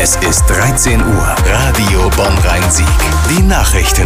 Es ist 13 Uhr. Radio Bonn-Rhein-Sieg. Die Nachrichten.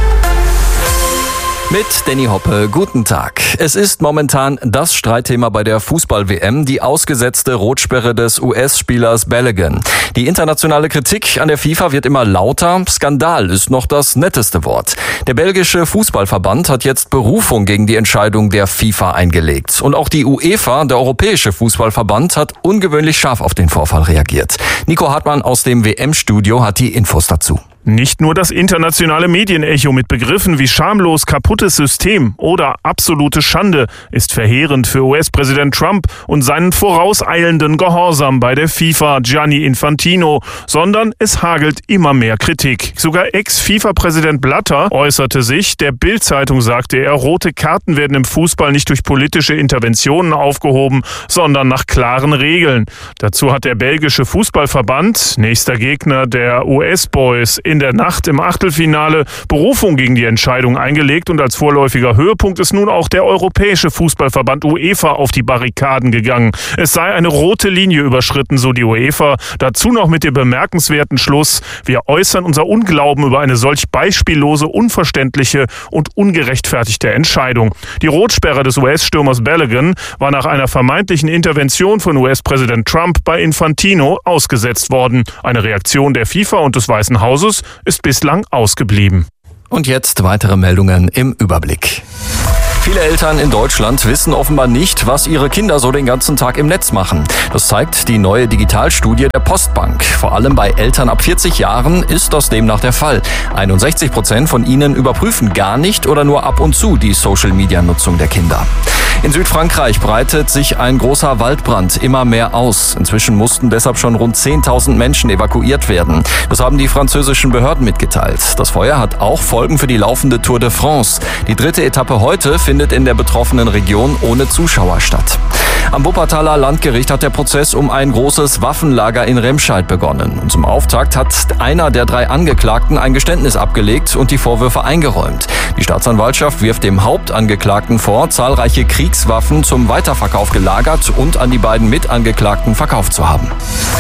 Mit Danny Hoppe, guten Tag. Es ist momentan das Streitthema bei der Fußball-WM, die ausgesetzte Rotsperre des US-Spielers Balogun. Die internationale Kritik an der FIFA wird immer lauter. Skandal ist noch das netteste Wort. Der belgische Fußballverband hat jetzt Berufung gegen die Entscheidung der FIFA eingelegt. Und auch die UEFA, der Europäische Fußballverband, hat ungewöhnlich scharf auf den Vorfall reagiert. Nico Hartmann aus dem WM-Studio hat die Infos dazu. Nicht nur das internationale Medienecho mit Begriffen wie schamlos kaputtes System oder absolute Schande ist verheerend für US-Präsident Trump und seinen vorauseilenden Gehorsam bei der FIFA Gianni Infantino, sondern es hagelt immer mehr Kritik. Sogar Ex-FIFA-Präsident Blatter äußerte sich, der Bild-Zeitung sagte er, rote Karten werden im Fußball nicht durch politische Interventionen aufgehoben, sondern nach klaren Regeln. Dazu hat der belgische Fußballverband, nächster Gegner der US-Boys, in der Nacht im Achtelfinale Berufung gegen die Entscheidung eingelegt und als vorläufiger Höhepunkt ist nun auch der Europäische Fußballverband UEFA auf die Barrikaden gegangen. Es sei eine rote Linie überschritten, so die UEFA. Dazu noch mit dem bemerkenswerten Schluss: Wir äußern unser Unglauben über eine solch beispiellose, unverständliche und ungerechtfertigte Entscheidung. Die Rotsperre des US-Stürmers Balogun war nach einer vermeintlichen Intervention von US-Präsident Trump bei Infantino ausgesetzt worden. Eine Reaktion der FIFA und des Weißen Hauses ist bislang ausgeblieben. Und jetzt weitere Meldungen im Überblick. Viele Eltern in Deutschland wissen offenbar nicht, was ihre Kinder so den ganzen Tag im Netz machen. Das zeigt die neue Digitalstudie der Postbank. Vor allem bei Eltern ab 40 Jahren ist das demnach der Fall. 61% von ihnen überprüfen gar nicht oder nur ab und zu die Social-Media-Nutzung der Kinder. In Südfrankreich breitet sich ein großer Waldbrand immer mehr aus. Inzwischen mussten deshalb schon rund 10.000 Menschen evakuiert werden. Das haben die französischen Behörden mitgeteilt. Das Feuer hat auch Folgen für die laufende Tour de France. Die 3. Etappe heute findet in der betroffenen Region ohne Zuschauer statt. Am Wuppertaler Landgericht hat der Prozess um ein großes Waffenlager in Remscheid begonnen. Und zum Auftakt hat einer der 3 Angeklagten ein Geständnis abgelegt und die Vorwürfe eingeräumt. Die Staatsanwaltschaft wirft dem Hauptangeklagten vor, zahlreiche Kriegswaffen zum Weiterverkauf gelagert und an die beiden Mitangeklagten verkauft zu haben.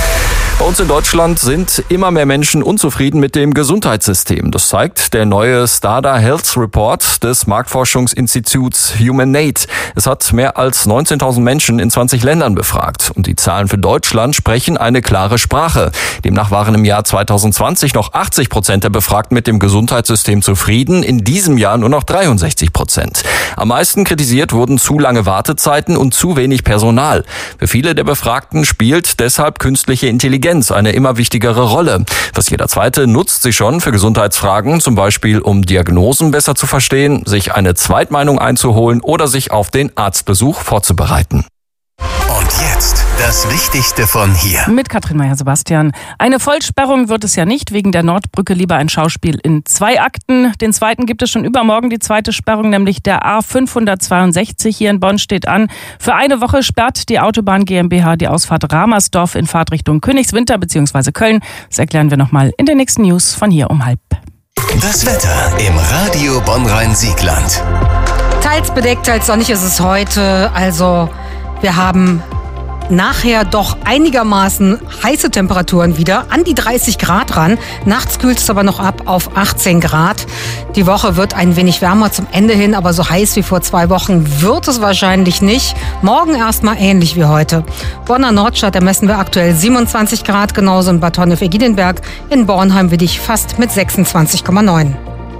Bei uns in Deutschland sind immer mehr Menschen unzufrieden mit dem Gesundheitssystem. Das zeigt der neue Stada Health Report des Marktforschungsinstituts Humanate. Es hat mehr als 19.000 Menschen in 20 Ländern befragt. Und die Zahlen für Deutschland sprechen eine klare Sprache. Demnach waren im Jahr 2020 noch 80% der Befragten mit dem Gesundheitssystem zufrieden. In diesem Jahr nur noch 63%. Am meisten kritisiert wurden zu lange Wartezeiten und zu wenig Personal. Für viele der Befragten spielt deshalb künstliche Intelligenz eine immer wichtigere Rolle. Fast jeder Zweite nutzt sie schon für Gesundheitsfragen, zum Beispiel um Diagnosen besser zu verstehen, sich eine Zweitmeinung einzuholen oder sich auf den Arztbesuch vorzubereiten. Und jetzt das Wichtigste von hier. Mit Katrin Meyer-Sebastian. Eine Vollsperrung wird es ja nicht, wegen der Nordbrücke lieber ein Schauspiel in 2 Akten. Den zweiten gibt es schon übermorgen, die zweite Sperrung, nämlich der A562 hier in Bonn steht an. Für eine Woche sperrt die Autobahn GmbH die Ausfahrt Ramersdorf in Fahrtrichtung Königswinter bzw. Köln. Das erklären wir nochmal in den nächsten News von hier um 12:30. Das Wetter im Radio Bonn-Rhein-Siegland. Teils bedeckt, teils sonnig ist es heute. Also wir haben nachher doch einigermaßen heiße Temperaturen wieder, an die 30 Grad ran. Nachts kühlt es aber noch ab auf 18 Grad. Die Woche wird ein wenig wärmer zum Ende hin, aber so heiß wie vor 2 Wochen wird es wahrscheinlich nicht. Morgen erstmal ähnlich wie heute. Bonner Nordstadt ermessen wir aktuell 27 Grad, genauso in Bad Honnef-Egidinberg. In Bornheim will ich fast mit 26,9.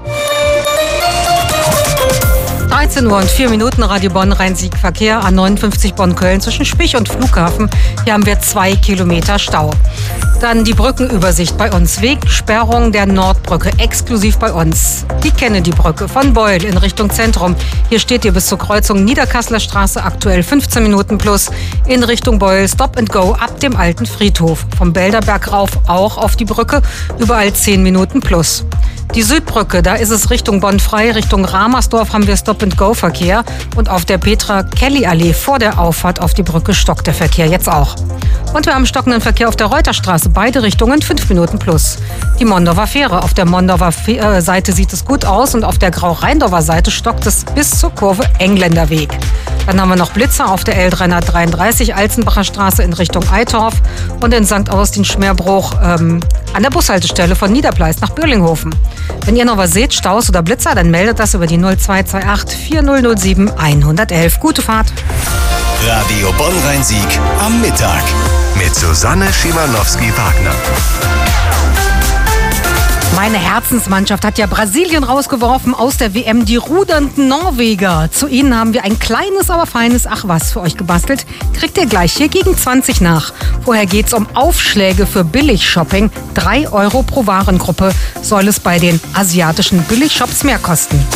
13 Uhr und 4 Minuten, Radio Bonn-Rhein-Sieg Verkehr, A59 Bonn-Köln zwischen Spich und Flughafen. Hier haben wir 2 Kilometer Stau. Dann die Brückenübersicht bei uns. Wegsperrung der Nordbrücke, exklusiv bei uns. Die Kennedy-Brücke von Beul in Richtung Zentrum. Hier steht ihr bis zur Kreuzung Niederkasseler Straße aktuell 15 Minuten plus. In Richtung Beul Stop and Go ab dem alten Friedhof. Vom Belderberg rauf auch auf die Brücke, überall 10 Minuten plus. Die Südbrücke, da ist es Richtung Bonn frei, Richtung Ramersdorf haben wir Stop-and-Go-Verkehr. Und auf der Petra-Kelly-Allee vor der Auffahrt auf die Brücke stockt der Verkehr jetzt auch. Und wir haben stockenden Verkehr auf der Reuterstraße, beide Richtungen 5 Minuten plus. Die Mondorfer Fähre. Auf der Mondorfer Seite sieht es gut aus und auf der Grau-Rheindorfer Seite stockt es bis zur Kurve Engländerweg. Dann haben wir noch Blitzer auf der L333 Alzenbacher Straße in Richtung Eitorf und in St. Augustin-Schmerbruch an der Bushaltestelle von Niederpleis nach Böllinghofen. Wenn ihr noch was seht, Staus oder Blitzer, dann meldet das über die 0228 4007 111. Gute Fahrt. Radio Bonn-Rhein-Sieg am Mittag mit Susanne Schimanowski-Wagner. Meine Herzensmannschaft hat ja Brasilien rausgeworfen aus der WM, die rudernden Norweger. Zu ihnen haben wir ein kleines, aber feines Ach was für euch gebastelt. Kriegt ihr gleich hier gegen 20 nach. Vorher geht's um Aufschläge für Billigshopping. 3 € pro Warengruppe soll es bei den asiatischen Billigshops mehr kosten.